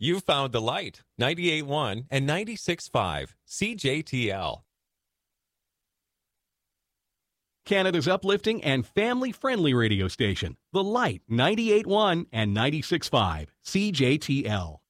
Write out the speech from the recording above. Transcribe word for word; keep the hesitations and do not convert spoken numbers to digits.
You found the light. ninety-eight point one and ninety-six point five. C J T L. Canada's uplifting and family-friendly radio station. The Light, ninety-eight point one and ninety-six point five. C J T L.